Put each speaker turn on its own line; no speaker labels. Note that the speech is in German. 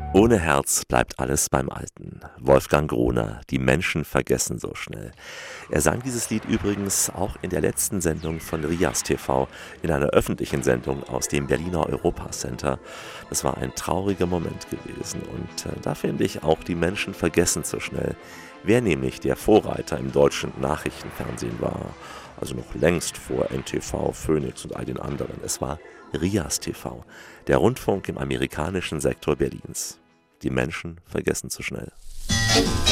Ohne Herz bleibt alles beim Alten. Wolfgang Gruner, die Menschen vergessen so schnell. Er sang dieses Lied übrigens auch in der letzten Sendung von Rias TV, in einer öffentlichen Sendung aus dem Berliner Europa Center. Das war ein trauriger Moment gewesen und da finde ich auch, die Menschen vergessen so schnell. Wer nämlich der Vorreiter im deutschen Nachrichtenfernsehen war, also noch längst vor NTV, Phoenix und all den anderen. Es war Rias TV, der Rundfunk im amerikanischen Sektor Berlins. Die Menschen vergessen zu schnell.